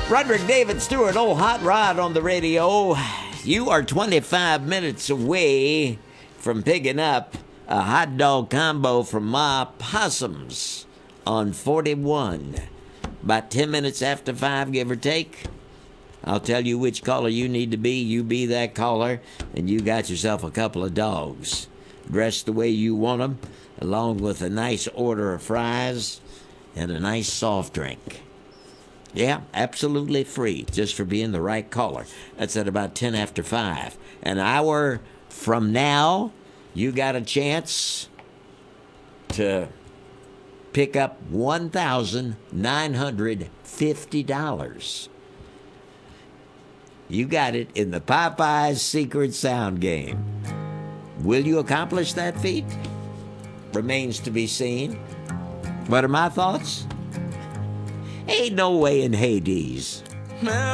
Roderick David Stewart, old hot rod on the radio. You are 25 minutes away from picking up a hot dog combo from Ma Possums on 41. About 10 minutes after 5, give or take. I'll tell you which caller you need to be. You be that caller, and you got yourself a couple of dogs. Dressed the way you want them, along with a nice order of fries and a nice soft drink. Yeah, absolutely free, just for being the right caller. That's at about 10 after 5. An hour from now, you got a chance to pick up $1,950. You got it in the Popeyes Secret Sound Game. Will you accomplish that feat? Remains to be seen. What are my thoughts? Ain't no way in Hades.